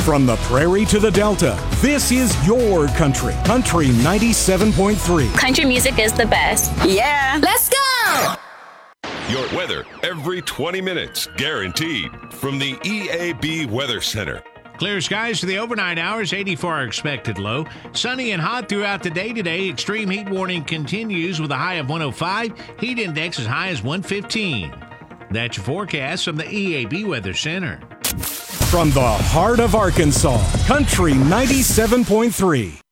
From the prairie to the Delta, this is your country. Country 97.3. Country music is the best. Yeah. Let's go! Your weather every 20 minutes, guaranteed. From the EAB Weather Center. Clear skies for the overnight hours, 84 expected low. Sunny and hot throughout the day today. Extreme heat warning continues with a high of 105. Heat index as high as 115. That's your forecast from the EAB Weather Center. From the heart of Arkansas, Country 97.3.